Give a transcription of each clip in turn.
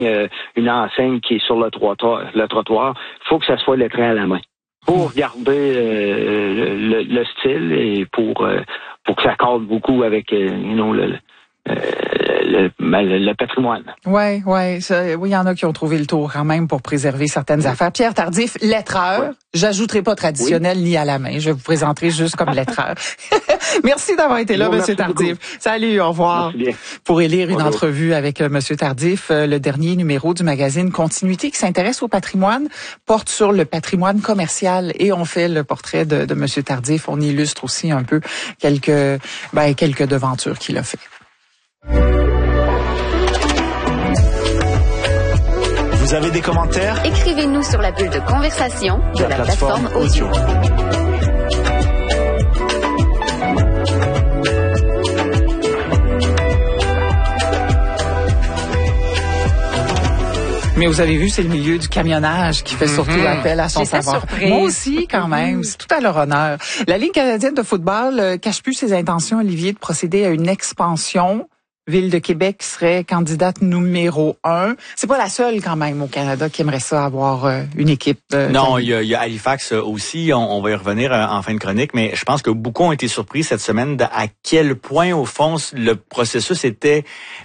une enseigne qui est sur le trottoir. Il faut que ça soit lettré à la main. Pour garder le style et pour que ça cadre beaucoup avec le patrimoine. Oui, il y en a qui ont trouvé le tour quand même pour préserver certaines affaires. Pierre Tardif, lettreur. Ouais. J'ajouterai pas traditionnel ni à la main. Je vous présenterai juste comme lettreur. Merci d'avoir été là, Monsieur Tardif. Beaucoup. Salut, au revoir. Pour élire une entrevue avec Monsieur Tardif, le dernier numéro du magazine Continuité qui s'intéresse au patrimoine porte sur le patrimoine commercial et on fait le portrait de Monsieur Tardif. On illustre aussi un peu quelques devantures qu'il a fait. Vous avez des commentaires? Écrivez-nous sur la bulle de conversation de la plateforme audio. Mais vous avez vu, c'est le milieu du camionnage qui fait surtout appel à son savoir. Moi aussi, quand même. C'est tout à leur honneur. La Ligue canadienne de football cache plus ses intentions, Olivier, de procéder à une expansion. Ville de Québec serait candidate numéro 1. C'est pas la seule quand même au Canada qui aimerait ça avoir une équipe. Non, il y a Halifax aussi. On va y revenir en fin de chronique, mais je pense que beaucoup ont été surpris cette semaine à quel point au fond le processus était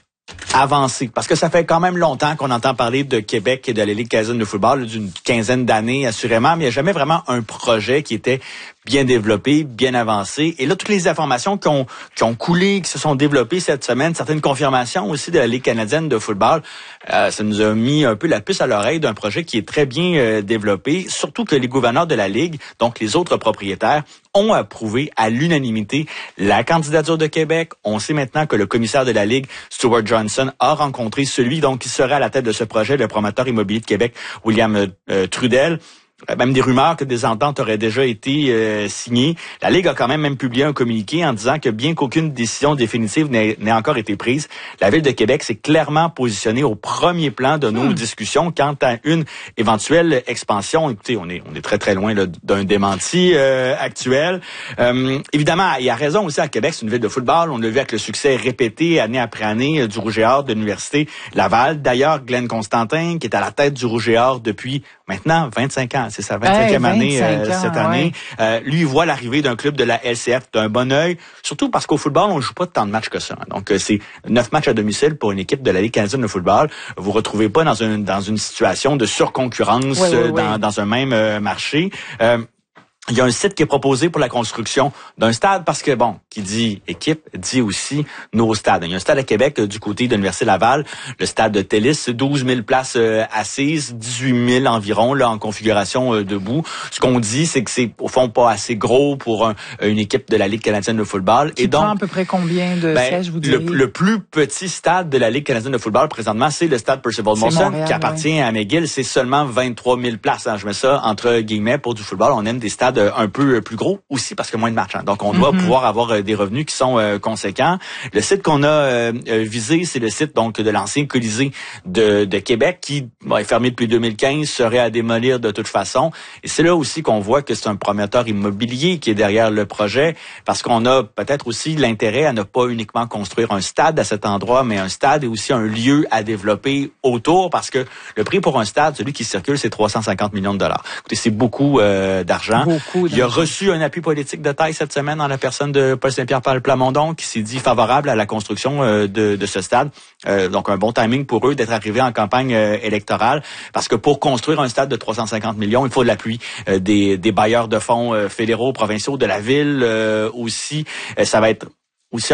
avancé. Parce que ça fait quand même longtemps qu'on entend parler de Québec et de la Ligue canadienne de football, d'une quinzaine d'années assurément, mais il n'y a jamais vraiment un projet qui était bien développé, bien avancé. Et là, toutes les informations qui ont coulé, qui se sont développées cette semaine, certaines confirmations aussi de la Ligue canadienne de football, ça nous a mis un peu la puce à l'oreille d'un projet qui est très bien développé, surtout que les gouverneurs de la Ligue, donc les autres propriétaires, ont approuvé à l'unanimité la candidature de Québec. On sait maintenant que le commissaire de la Ligue, Stuart Johnson, a rencontré celui donc qui serait à la tête de ce projet, le promoteur immobilier de Québec, William Trudel. Même des rumeurs que des ententes auraient déjà été signées. La Ligue a quand même publié un communiqué en disant que bien qu'aucune décision définitive n'ait encore été prise, la Ville de Québec s'est clairement positionnée au premier plan de nos discussions quant à une éventuelle expansion. Écoutez, on est très très loin là, d'un démenti actuel. Évidemment, il y a raison aussi à Québec, c'est une ville de football. On l'a vu avec le succès répété année après année du Rouge et Or de l'Université Laval. D'ailleurs, Glenn Constantin, qui est à la tête du Rouge et Or depuis maintenant 25 ans. C'est sa 25e année cette année. Lui, il voit l'arrivée d'un club de la LCF d'un bon œil, surtout parce qu'au football, on ne joue pas tant de matchs que ça. Donc, c'est 9 matchs à domicile pour une équipe de la Ligue canadienne de football. Vous ne retrouvez pas dans une situation de surconcurrence dans un même marché. Il y a un site qui est proposé pour la construction d'un stade parce que, qui dit équipe, dit aussi nos stades. Il y a un stade à Québec du côté de l'Université Laval, le stade de Télis, 12 000 places assises, 18 000 environ là en configuration debout. Ce qu'on dit, c'est que c'est au fond pas assez gros pour une équipe de la Ligue canadienne de football. Qui prend à peu près combien de sièges, vous diriez? Le plus petit stade de la Ligue canadienne de football présentement, c'est le stade Percival Molson qui appartient à McGill. C'est seulement 23 000 places. Je mets ça entre guillemets pour du football. On aime des stades un peu plus gros aussi parce que moins de matchs. Donc, on doit pouvoir avoir des revenus qui sont conséquents. Le site qu'on a visé, c'est le site donc de l'ancien Colisée de Québec qui est fermé depuis 2015, serait à démolir de toute façon. Et c'est là aussi qu'on voit que c'est un promoteur immobilier qui est derrière le projet parce qu'on a peut-être aussi l'intérêt à ne pas uniquement construire un stade à cet endroit, mais un stade est aussi un lieu à développer autour parce que le prix pour un stade, celui qui circule, c'est 350 millions de dollars. Écoutez, c'est beaucoup d'argent. Il a reçu un appui politique de taille cette semaine dans la personne de Paul Saint-Pierre Plamondon qui s'est dit favorable à la construction de ce stade. Donc un bon timing pour eux d'être arrivés en campagne électorale parce que pour construire un stade de 350 millions, il faut l'appui des bailleurs de fonds fédéraux, provinciaux, de la ville aussi. Ça va être aussi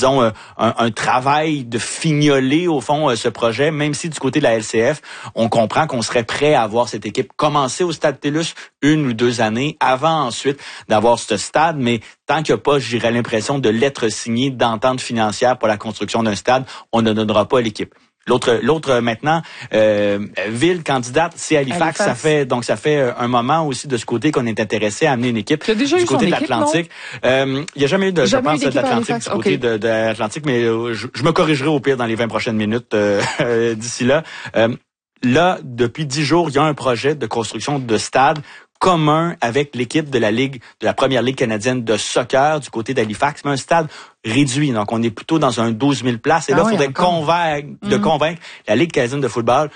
un travail de fignoler au fond ce projet, même si du côté de la LCF, on comprend qu'on serait prêt à voir cette équipe commencer au stade TELUS 1 ou 2 années avant ensuite d'avoir ce stade, mais tant qu'il n'y a pas, je dirais, l'impression de lettre signée d'entente financière pour la construction d'un stade, on ne donnera pas à l'équipe. L'autre maintenant ville candidate, c'est Halifax. Ça fait un moment aussi de ce côté qu'on est intéressé à amener une équipe du côté de l'Atlantique. Il n'y a jamais eu de l'Atlantique du côté de l'Atlantique, mais je me corrigerai au pire dans les 20 prochaines minutes d'ici là. Là, depuis 10 jours, il y a un projet de construction de stade commun avec l'équipe de la première ligue canadienne de soccer du côté d'Halifax, mais un stade réduit. Donc, on est plutôt dans un 12 000 places. Et là, il faudrait convaincre la Ligue canadienne de football